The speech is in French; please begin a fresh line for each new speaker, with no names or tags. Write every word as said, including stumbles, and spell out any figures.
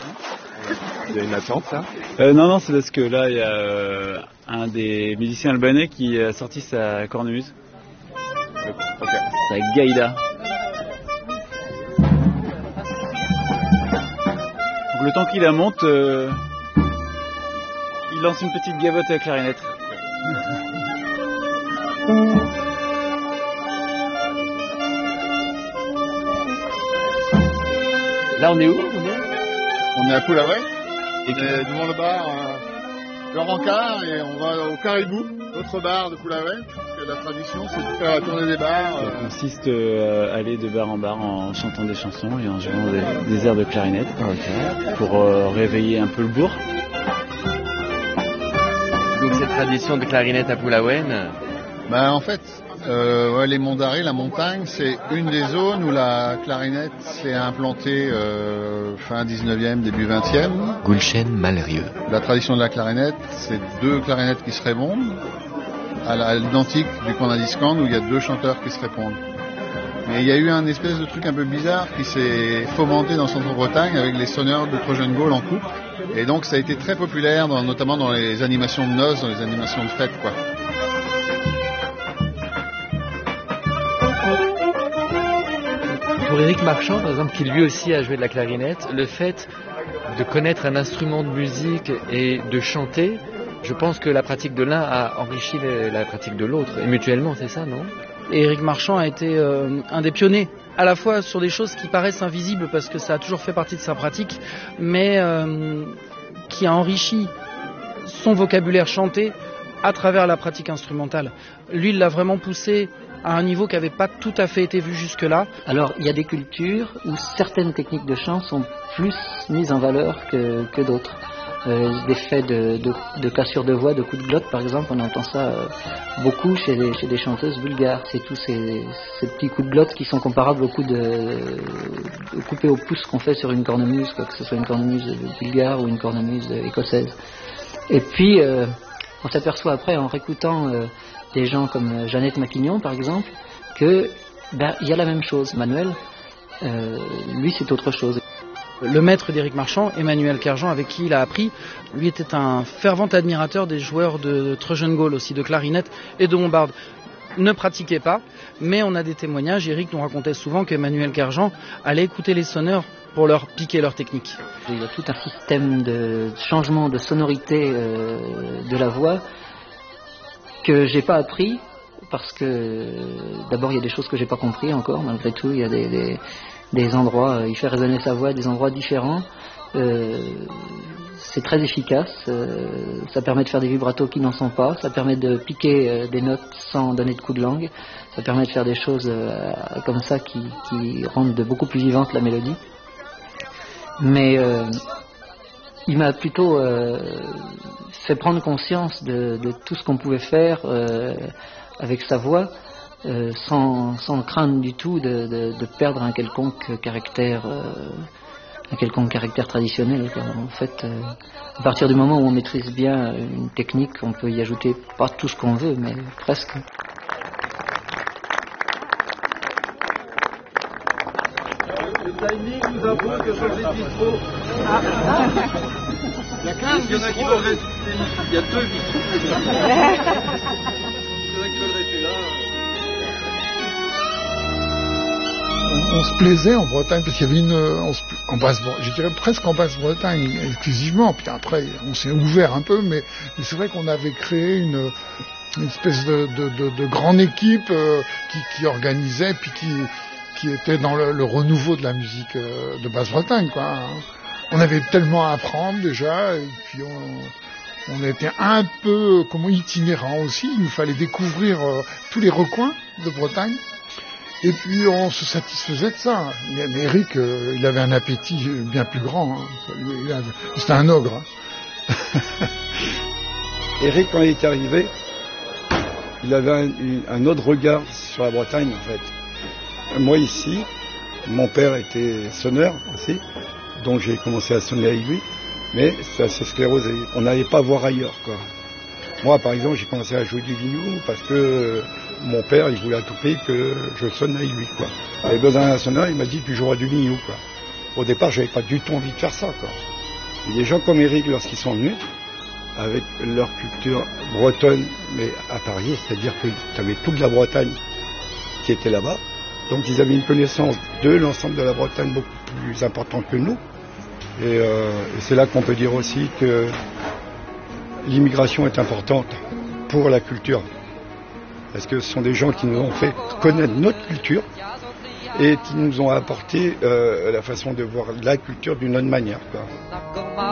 Il y a une attente là
euh, Non, non, c'est parce que là, il y a euh, un des musiciens albanais qui a sorti sa cornemuse.
Okay.
Sa gaïda. Donc le temps qu'il la monte, euh, il lance une petite gavotte à la clarinette. Là, on est où?
On est à Pullaouai, on est devant le bar euh, le Rancard et on va au Caribou, l'autre bar de Pullaouai, parce que la tradition c'est de faire tourner des bars.
Ça
euh...
consiste euh, à aller de bar en bar en chantant des chansons et en jouant des, des airs de clarinette okay. pour euh, réveiller un peu le bourg.
Donc cette tradition de clarinette à Pullaouai,
ben, en fait, euh, ouais, les Monts d'Arrée, la montagne, c'est une des zones où la clarinette s'est implantée euh, fin dix-neuvième, début vingtième.
Gulchen Malrieux.
La tradition de la clarinette, c'est deux clarinettes qui se répondent, à l'identique du Konradiskan où il y a deux chanteurs qui se répondent. Mais il y a eu un espèce de truc un peu bizarre qui s'est fomenté dans Centre-Bretagne avec les sonneurs de Trojan Gaulle en couple. Et donc ça a été très populaire, dans, notamment dans les animations de noces, dans les animations de fête, quoi.
Pour Éric Marchand, par exemple, qui lui aussi a joué de la clarinette, le fait de connaître un instrument de musique et de chanter, je pense que la pratique de l'un a enrichi la pratique de l'autre, et mutuellement, c'est ça, non?
Et Éric Marchand a été euh, un des pionniers, à la fois sur des choses qui paraissent invisibles parce que ça a toujours fait partie de sa pratique, mais euh, qui a enrichi son vocabulaire chanté à travers la pratique instrumentale. Lui, il l'a vraiment poussé à un niveau qui n'avait pas tout à fait été vu jusque-là.
Alors, il y a des cultures où certaines techniques de chant sont plus mises en valeur que, que d'autres. Euh, des faits de, de, de cassure de voix, de coups de glotte, par exemple, on entend ça euh, beaucoup chez, les, chez des chanteuses bulgares. C'est tous ces, ces petits coups de glotte qui sont comparables aux coups de, de couper au pouce qu'on fait sur une cornemuse, quoi, que ce soit une cornemuse bulgare ou une cornemuse écossaise. Et puis, euh, on s'aperçoit après, en réécoutant euh, des gens comme Jeannette Maquignon, par exemple, que ben, y a la même chose. Manuel, euh, lui, c'est autre chose.
Le maître d'Éric Marchand, Emmanuel Kerjean, avec qui il a appris, lui était un fervent admirateur des joueurs de Trojan Gaulle aussi, de clarinette et de bombarde. Ne pratiquait pas, mais on a des témoignages. Éric nous racontait souvent qu'Emmanuel Kerjean allait écouter les sonneurs pour leur piquer leur technique.
Il y a tout un système de changement de sonorité euh, de la voix que j'ai pas appris parce que d'abord il y a des choses que j'ai pas compris encore, malgré tout. Il y a des, des des endroits, euh, il fait résonner sa voix à des endroits différents. Euh, c'est très efficace, euh, ça permet de faire des vibratos qui n'en sont pas, ça permet de piquer euh, des notes sans donner de coup de langue, ça permet de faire des choses euh, comme ça qui, qui rendent de beaucoup plus vivante la mélodie. Mais euh, il m'a plutôt euh, fait prendre conscience de, de tout ce qu'on pouvait faire euh, avec sa voix, Euh, sans, sans craindre du tout de, de, de perdre un quelconque caractère, euh, un quelconque caractère traditionnel. En fait, euh, à partir du moment où on maîtrise bien une technique, on peut y ajouter pas tout ce qu'on veut, mais presque.
Le timing nous impose de changer de micro.
Il y a quinze
Il y en a qui veulent rester. Il y a deux micros. Il y en a qui veulent rester là.
On, on se plaisait en Bretagne parce qu'il y avait une, on se, en basse, je dirais presque en Basse-Bretagne exclusivement. Puis après, on s'est ouvert un peu, mais, mais c'est vrai qu'on avait créé une, une espèce de, de, de, de grande équipe euh, qui, qui organisait, puis qui, qui était dans le, le renouveau de la musique euh, de Basse-Bretagne, quoi. On avait tellement à apprendre déjà, et puis on, on était un peu comment itinérant aussi. Il nous fallait découvrir euh, tous les recoins de Bretagne. Et puis on se satisfaisait de ça. Mais, mais Eric, euh, il avait un appétit bien plus grand. Hein. C'était un ogre. Hein.
Eric, quand il est arrivé, il avait un, un autre regard sur la Bretagne, en fait. Moi ici, mon père était sonneur aussi, donc j'ai commencé à sonner avec lui, mais ça s'est sclérosé. On n'allait pas voir ailleurs, quoi. Moi, par exemple, j'ai commencé à jouer du vignou parce que mon père, il voulait à tout prix que je sonne avec lui, quoi. Il avait besoin d'un sonneur, il m'a dit que tu joueras du vignou, quoi. Au départ, j'avais pas du tout envie de faire ça, quoi. Et des gens comme Eric, lorsqu'ils sont venus, avec leur culture bretonne, mais à Paris, c'est-à-dire que tu avais toute la Bretagne qui était là-bas. Donc ils avaient une connaissance de l'ensemble de la Bretagne beaucoup plus importante que nous. Et, euh, et c'est là qu'on peut dire aussi que l'immigration est importante pour la culture. Parce que ce sont des gens qui nous ont fait connaître notre culture et qui nous ont apporté euh, la façon de voir la culture d'une autre manière, quoi.